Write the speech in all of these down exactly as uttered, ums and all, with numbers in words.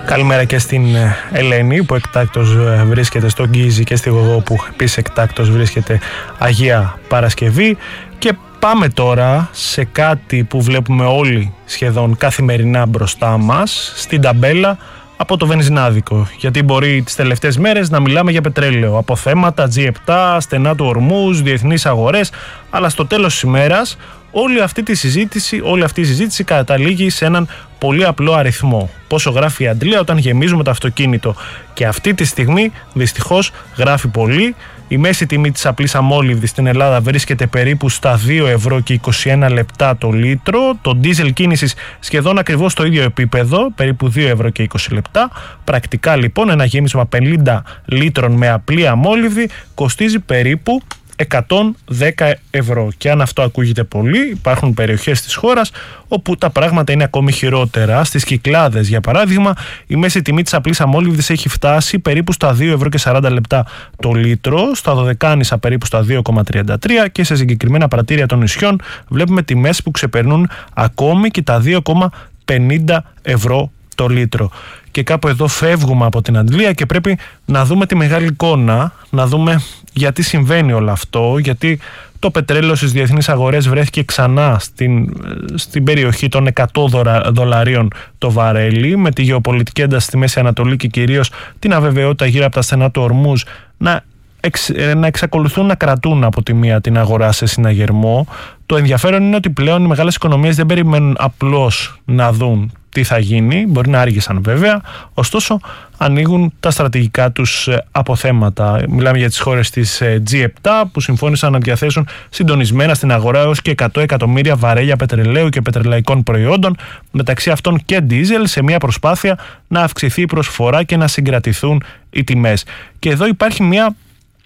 Καλημέρα και στην Ελένη που εκτάκτως βρίσκεται στον Γκίζι και στη Γογό που επίσης εκτάκτως βρίσκεται Αγία Παρασκευή. Και πάμε τώρα σε κάτι που βλέπουμε όλοι σχεδόν καθημερινά μπροστά μας στην ταμπέλα από το βενζινάδικο, γιατί μπορεί τις τελευταίες μέρες να μιλάμε για πετρέλαιο, από θέματα τζι επτά, στενά του Ορμούζ, διεθνείς αγορές, αλλά στο τέλος της ημέρας όλη αυτή τη συζήτηση, όλη αυτή η συζήτηση καταλήγει σε έναν πολύ απλό αριθμό. Πόσο γράφει η αντλία όταν γεμίζουμε το αυτοκίνητο. Και αυτή τη στιγμή δυστυχώς γράφει πολύ. Η μέση τιμή της απλής αμόλυβδης στην Ελλάδα βρίσκεται περίπου στα δύο ευρώ και είκοσι ένα λεπτά το λίτρο. Το ντίζελ κίνησης σχεδόν ακριβώς στο ίδιο επίπεδο, περίπου δύο ευρώ και είκοσι λεπτά. Πρακτικά λοιπόν ένα γέμισμα πενήντα λίτρων με απλή αμόλυβδη κοστίζει περίπου εκατόν δέκα ευρώ. Και αν αυτό ακούγεται πολύ, υπάρχουν περιοχές της χώρας όπου τα πράγματα είναι ακόμη χειρότερα. Στις Κυκλάδες, για παράδειγμα, η μέση τιμή της απλής αμόλυβδης έχει φτάσει περίπου στα δύο ευρώ και σαράντα λεπτά το λίτρο, στα Δωδεκάνησα περίπου στα δύο κόμμα τριάντα τρία και σε συγκεκριμένα πρατήρια των νησιών βλέπουμε τιμές που ξεπερνούν ακόμη και τα δύο κόμμα πενήντα ευρώ το λίτρο. Και κάπου εδώ φεύγουμε από την αντλία και πρέπει να δούμε τη μεγάλη εικόνα, να δούμε γιατί συμβαίνει όλο αυτό, γιατί το πετρέλαιο στις διεθνείς αγορές βρέθηκε ξανά στην, στην περιοχή των εκατό δολαρίων το βαρέλι, με τη γεωπολιτική ένταση στη Μέση Ανατολή και κυρίως την αβεβαιότητα γύρω από τα στενά του Ορμούζ να, εξ, να εξακολουθούν να κρατούν από τη μία την αγορά σε συναγερμό. Το ενδιαφέρον είναι ότι πλέον οι μεγάλες οικονομίες δεν περιμένουν απλώς να δουν τι θα γίνει, μπορεί να άργησαν βέβαια, ωστόσο ανοίγουν τα στρατηγικά τους αποθέματα. Μιλάμε για τις χώρες της τζι επτά που συμφώνησαν να διαθέσουν συντονισμένα στην αγορά έως και εκατό εκατομμύρια βαρέλια πετρελαίου και πετρελαϊκών προϊόντων, μεταξύ αυτών και ντίζελ, σε μια προσπάθεια να αυξηθεί η προσφορά και να συγκρατηθούν οι τιμές. Και εδώ υπάρχει μια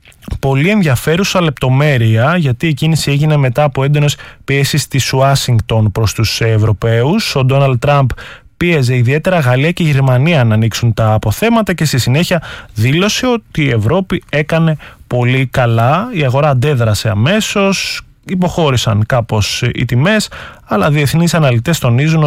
πολύ ενδιαφέρουσα λεπτομέρεια, γιατί η κίνηση έγινε μετά από έντονες πιέσεις της Ουάσιγκτον προς τους Ευρωπαίους. Ο Ντόναλντ Τραμπ πίεζε ιδιαίτερα Γαλλία και Γερμανία να ανοίξουν τα αποθέματα και στη συνέχεια δήλωσε ότι η Ευρώπη έκανε πολύ καλά. Η αγορά αντέδρασε αμέσως, υποχώρησαν κάπως οι τιμές, αλλά διεθνείς αναλυτές τονίζουν